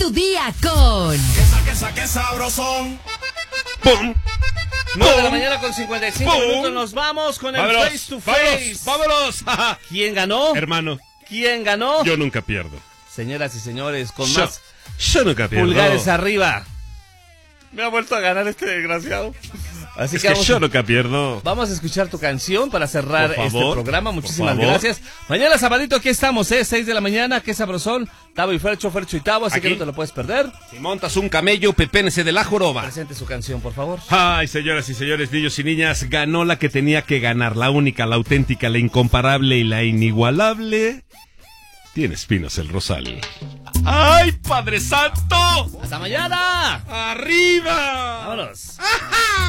tu día con... Que sabrosón. ¡Pum! 9 de la mañana con 55 minutos. Nos vamos con el Vámonos, face to face. ¡Vámonos! ¿Quién ganó? Hermano, ¿Quién ganó? yo nunca pierdo. Señoras y señores, con Yo- más Yo nunca pierdo. pulgares arriba. Me ha vuelto a ganar este desgraciado. Así Es que que vamos, yo nunca pierdo. vamos a escuchar tu canción para cerrar Por este favor, programa. por Muchísimas favor. gracias. Mañana sabadito aquí estamos, 6 de la mañana. Qué sabrosón. Tavo y Fercho y Tavo, así que Aquí. no te lo puedes perder. Si montas un camello, pepénese de la joroba. Presente su canción, por favor. Ay, señoras y señores, niños y niñas, ganó la que tenía que ganar, la única, la auténtica, la incomparable y la inigualable. Tiene espinas el rosal. ¡Ay, Padre Santo! ¡Hasta mañana! ¡Arriba! ¡Vámonos!